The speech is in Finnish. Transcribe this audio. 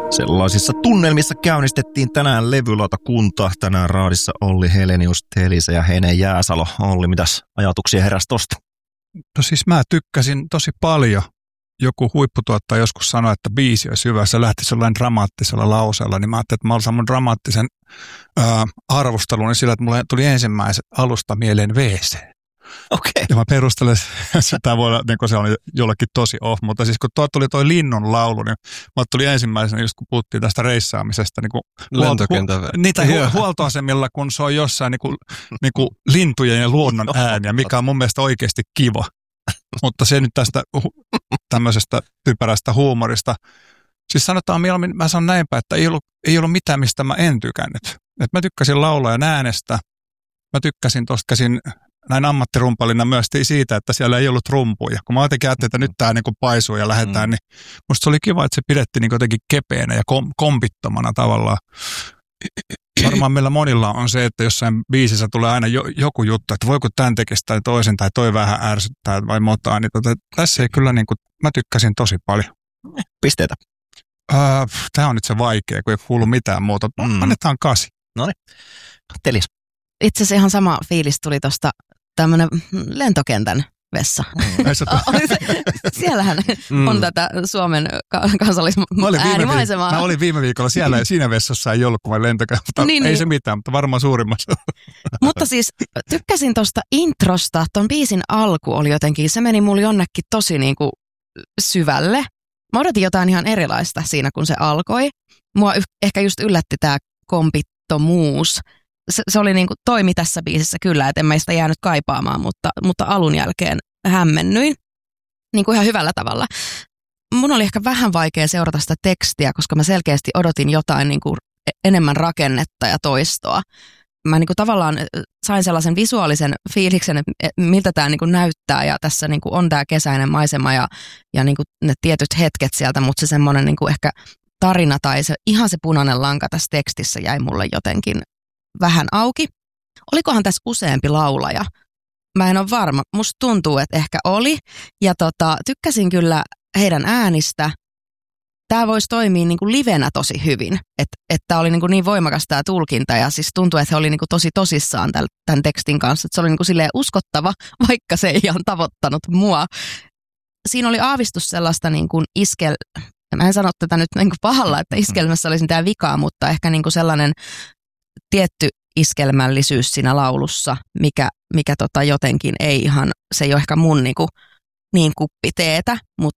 Sellaisissa tunnelmissa käynnistettiin tänään Levylautakunta. Tänään raadissa Olli Helenius, Telisä ja Hene Jääsalo. Olli, mitäs ajatuksia heräsi tosta? No siis mä tykkäsin tosi paljon. Joku huipputuottaja joskus sanoi, että biisi olisi hyvä. Se lähti sellainen dramaattisella lauseella, niin mä ajattelin, että mä olen mun dramaattisen arvostelun sillä, että mulle tuli ensimmäiset alusta mieleen WC. Okei. Ja mä perustelen, että voi olla, niin se on jollekin tosi off, mutta siis kun tuli toi linnun laulu, niin mä tuli ensimmäisenä, just kun puhuttiin tästä reissaamisesta, niin huoltoasemilla, kun se on jossain niin kuin lintujen ja luonnon ääniä, mikä on mun mielestä oikeasti kiva. Mutta se nyt tästä tämmöisestä typerästä huumorista. Siis sanotaan mieluummin, mä sanon näinpä, että ei ollut mitään, mistä mä en tykännyt. Et mä tykkäsin laulajan äänestä, mä tykkäsin tosta käsin näin ammattirumpalina myös siitä, että siellä ei ollut rumpuja. Kun mä jotenkin ajattelin, että nyt tää niin kuin paisuu ja lähdetään, niin musta se oli kiva, että se pidettiin niin jotenkin kepeänä ja kompittomana tavallaan. Varmaan meillä monilla on se, että jossain biisissä tulee aina joku juttu, että voiko tämän tekistä tai toisen tai toi vähän ärsyttää vai motaa. Niin tässä ei kyllä, niin kuin, mä tykkäsin tosi paljon. Pisteitä? Tämä on nyt se vaikea, kun ei kuulu mitään muuta. Annetaan 8. Noniin. Telis. Itse asiassa ihan sama fiilis tuli tuosta tämmöinen lentokentän vessa. Siellähän on tätä Suomen kansallisäärimaisemaa. Mä olin viime viikolla siellä ja siinä vessassa ei ollut kuin vain lentokenttä, mutta niin, ei se mitään, mutta varmaan suurimmassa. Mutta siis tykkäsin tuosta introsta, ton biisin alku oli jotenkin, se meni mulle jonnekin tosi niinku syvälle. Mä odotin jotain ihan erilaista siinä, kun se alkoi. Mua ehkä just yllätti tää kompittomuus. Se oli niinku toimi tässä biisissä kyllä, että en meistä jäänyt kaipaamaan, mutta alun jälkeen hämmennyin niin kuin ihan hyvällä tavalla. Mun oli ehkä vähän vaikea seurata sitä tekstiä, koska mä selkeästi odotin jotain niin kuin enemmän rakennetta ja toistoa. Mä niin kuin tavallaan sain sellaisen visuaalisen fiiliksen, että miltä tämä niin kuin näyttää ja tässä niin kuin on tämä kesäinen maisema ja niin kuin ne tietyt hetket sieltä, mutta se semmoinen niin kuin ehkä tarina tai ihan se punainen lanka tässä tekstissä jäi mulle jotenkin vähän auki. Olikohan tässä useampi laulaja? Mä en ole varma. Musta tuntuu, että ehkä oli. Ja tykkäsin kyllä heidän äänistä. Tämä voisi toimia niin kuin livenä tosi hyvin. Että oli niin voimakas tämä tulkinta ja siis tuntuu, että he oli niin kuin tosi tosissaan tämän tekstin kanssa. Että se oli niin kuin silleen uskottava, vaikka se ei ihan tavoittanut mua. Siinä oli aavistus sellaista niin kuin mä en sano tätä nyt niin kuin pahalla, että iskelmässä olisi mitään vikaa, mutta ehkä niin kuin sellainen tietty iskelmällisyys siinä laulussa, mikä jotenkin ei ihan, se ei ole ehkä mun niin kuppiteetä,